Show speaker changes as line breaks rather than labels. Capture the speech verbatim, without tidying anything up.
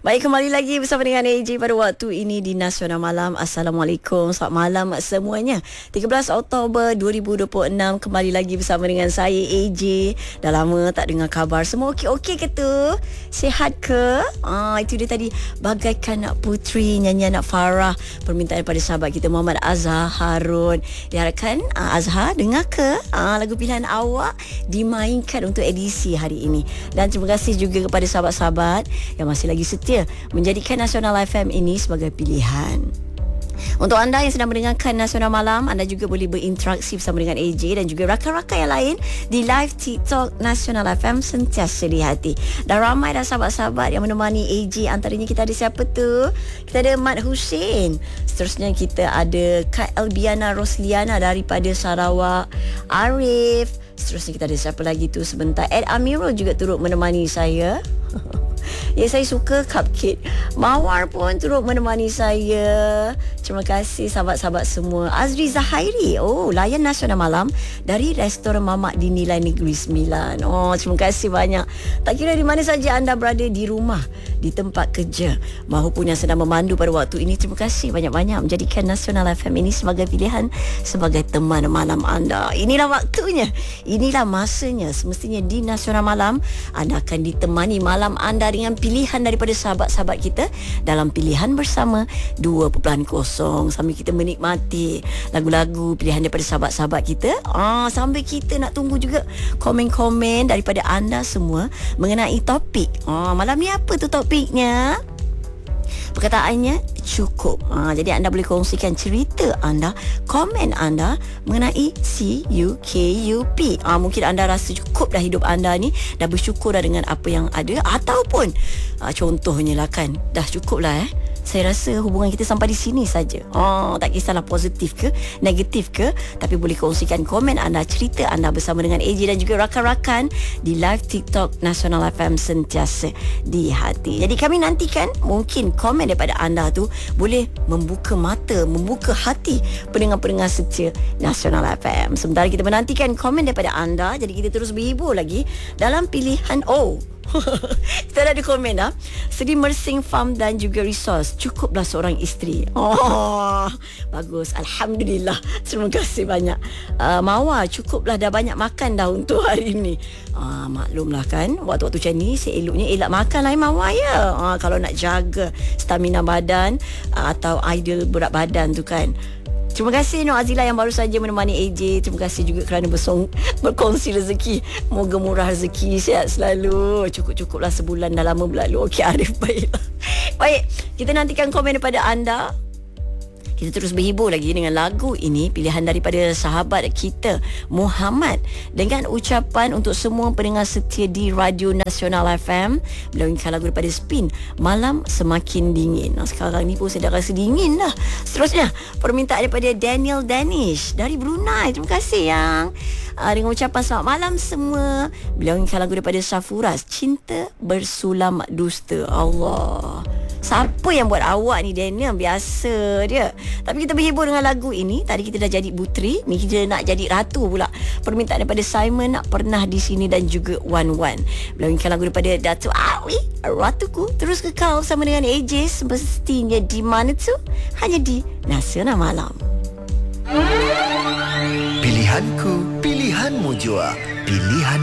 Baik, kembali lagi bersama dengan A J pada waktu ini di Nasional Malam. Assalamualaikum, selamat malam semuanya. tiga belas Oktober dua ribu dua puluh enam, kembali lagi bersama dengan saya A J. Dah lama tak dengar kabar. Semua okey-okey ke tu? Sihat ke? Ah, itu dia tadi, Bagaikan Nak Putri, nyanyian Nak Farah, permintaan daripada sahabat kita Muhammad Azhar Harun. Diharapkan ah, Azhar dengar ke ah, lagu pilihan awak dimainkan untuk edisi hari ini. Dan terima kasih juga kepada sahabat-sahabat yang masih lagi setia menjadikan Nasional F M ini sebagai pilihan. Untuk anda yang sedang mendengarkan Nasional Malam, anda juga boleh berinteraksi bersama dengan A J dan juga rakan-rakan yang lain di live TikTok Nasional F M sentiasa di hati. Dan ramai dah sahabat-sahabat yang menemani A J. Antaranya kita ada siapa tu? Kita ada Mat Hussein. Seterusnya kita ada Kak Elbiana Rosliana daripada Sarawak. Arif. Seterusnya kita ada siapa lagi tu sebentar. Ed Amirul juga turut menemani saya. Ya, saya suka cupcake. Mawar pun turut menemani saya. Terima kasih sahabat-sahabat semua. Azri Zahairi, oh, layan Nasional Malam dari Restoran Mamak di Nilai Negeri Sembilan. Oh, terima kasih banyak. Tak kira di mana saja anda berada, di rumah, di tempat kerja, maupun yang sedang memandu pada waktu ini, terima kasih banyak-banyak menjadikan Nasional F M ini sebagai pilihan, sebagai teman malam anda. Inilah waktunya, inilah masanya. Semestinya di Nasional Malam anda akan ditemani malam anda dengan pilihan daripada sahabat-sahabat kita dalam Pilihan Bersama dua titik kosong, sambil kita menikmati lagu-lagu pilihan daripada sahabat-sahabat kita. Ah, sambil kita nak tunggu juga komen-komen daripada anda semua mengenai topik. Ah, malam ni apa tu topiknya? Perkataannya cukup. Ha, jadi anda boleh kongsikan cerita anda, komen anda mengenai C U K U P. Ha, mungkin anda rasa cukup dah hidup anda ni, dah bersyukur dah dengan apa yang ada, ataupun ha, contohnya lah kan, dah cukup lah eh. Saya rasa hubungan kita sampai di sini saja. Oh, tak kisahlah positif ke, negatif ke, tapi boleh kongsikan komen anda, cerita anda bersama dengan A J dan juga rakan-rakan di live TikTok Nasional F M sentiasa di hati. Jadi kami nantikan mungkin komen daripada anda tu boleh membuka mata, membuka hati pendengar-pendengar setia Nasional F M. Sementara kita menantikan komen daripada anda, jadi kita terus berhibur lagi dalam pilihan. Oh, kita dah ada komen dah. Seri Mersing Farm dan juga Resource, cukuplah seorang isteri. Oh, bagus, Alhamdulillah. Terima kasih banyak. uh, Mawar, cukuplah, dah banyak makan dah untuk hari ini. uh, Maklumlah kan, waktu-waktu macam ni seeloknya elak makan lah Mawar ya. uh, Kalau nak jaga stamina badan uh, atau ideal berat badan tu kan. Terima kasih Nur Azila yang baru saja menemani A J. Terima kasih juga kerana bersong, berkongsi rezeki. Moga murah rezeki, sihat selalu. Cukup-cukuplah, sebulan dah lama berlalu. Okey Arif, baiklah. Baik, kita nantikan komen daripada anda. Kita terus berhibur lagi dengan lagu ini, pilihan daripada sahabat kita Muhammad, dengan ucapan untuk semua pendengar setia di Radio Nasional F M. Beliau ingin lagu daripada Spin, Malam Semakin Dingin. Nah, sekarang ni pun saya dah rasa dingin dah. Seterusnya, permintaan daripada Daniel Danish dari Brunei. Terima kasih yang uh, dengan ucapan selamat malam semua. Beliau ingin lagu daripada Safuras, Cinta Bersulam Dusta. Allah, siapa yang buat awak ni Daniel? Biasa dia. Tapi kita berhibur dengan lagu ini. Tadi kita dah jadi putri, ni kita nak jadi ratu pula. Permintaan daripada Simon, Nak Pernah di Sini, dan juga Wan Wan. Beliau inginkan lagu daripada Datuk Awi, Ratuku. Terus kekal bersama dengan A J, semestinya di mana tu? Hanya di Nasional Malam.
Pilihanku, pilihanmu jua. Pilihan